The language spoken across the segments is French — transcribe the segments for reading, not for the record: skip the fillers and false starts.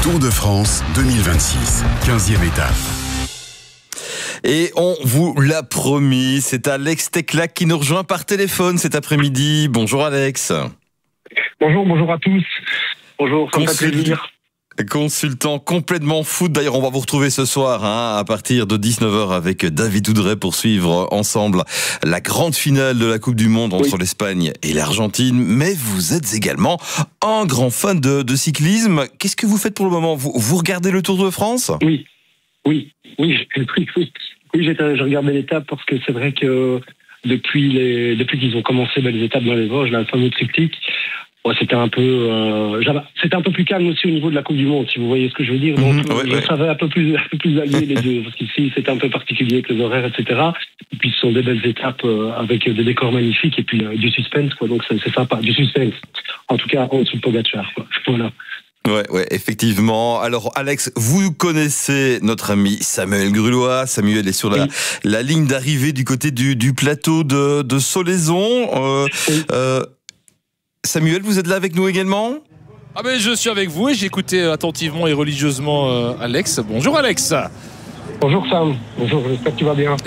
Tour de France 2026, 15e étape. Et on vous l'a promis, c'est Alex Teclac qui nous rejoint par téléphone cet après-midi. Bonjour Alex. Bonjour à tous. Bonjour, ça me fait plaisir. Consultant complètement foot. D'ailleurs, on va vous retrouver ce soir à partir de 19h avec David Oudret pour suivre ensemble la grande finale de la Coupe du Monde entre l'Espagne et l'Argentine. Mais vous êtes également un grand fan de cyclisme. Qu'est-ce que vous faites pour le moment ? Vous regardez le Tour de France ? Oui, je regardais l'étape parce que c'est vrai que depuis qu'ils ont commencé les étapes dans les Vosges, le fameux triptyque, c'était un peu plus calme aussi au niveau de la Coupe du Monde, si vous voyez ce que je veux dire. Donc, je savais un peu plus allier les deux, parce qu'ici c'était un peu particulier avec les horaires, etc. Et puis ce sont des belles étapes avec des décors magnifiques et puis du suspense, quoi. Donc c'est sympa, du suspense. En tout cas, en dessous de Pogacar, quoi. Voilà. Ouais, effectivement. Alors, Alex, vous connaissez notre ami Samuel Grulois. Samuel est sur la ligne d'arrivée du côté du plateau de Solaison. Samuel, vous êtes là avec nous également ? Ah ben, je suis avec vous et j'ai écouté attentivement et religieusement Alex. Bonjour Alex. Bonjour Sam. Bonjour, j'espère que tu vas bien.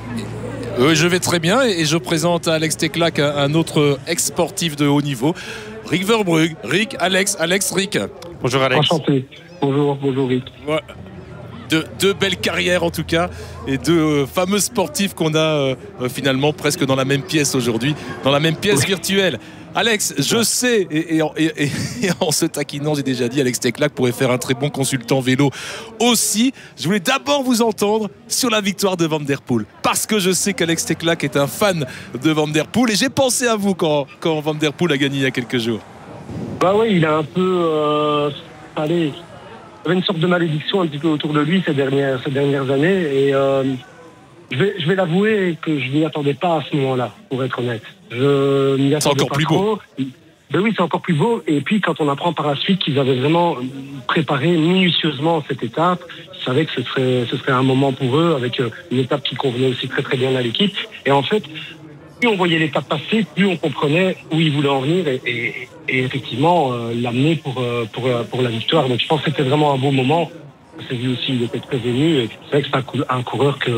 Je vais très bien et je présente à Alex Teclac un autre ex-sportif de haut niveau. Rick Verbrugge. Rick, Alex, Rick. Bonjour Alex. Enchanté. Bonjour Rick. Ouais. Deux belles carrières en tout cas et deux fameux sportifs qu'on a finalement presque dans la même pièce aujourd'hui, dans la même pièce virtuelle. Alex, je sais, et en se taquinant, j'ai déjà dit, Alex Teclac pourrait faire un très bon consultant vélo aussi. Je voulais d'abord vous entendre sur la victoire de Van Der Poel, parce que je sais qu'Alex Teclac est un fan de Van Der Poel, et j'ai pensé à vous quand Van Der Poel a gagné il y a quelques jours. Bah oui, il a un peu... il y avait une sorte de malédiction un petit peu autour de lui ces dernières années, et je vais l'avouer que je n'y attendais pas à ce moment-là, pour être honnête. Je m'y attendais c'est encore pas plus trop. beau. Ben oui, c'est encore plus beau. Et puis, quand on apprend par la suite qu'ils avaient vraiment préparé minutieusement cette étape, ils savaient que ce serait un moment pour eux, avec une étape qui convenait aussi très très bien à l'équipe. Et en fait, plus on voyait l'étape passer, plus on comprenait où ils voulaient en venir et effectivement l'amener pour la victoire. Donc je pense que c'était vraiment un beau moment. On s'est vu aussi, il était très ému. Et c'est vrai que c'est un coureur que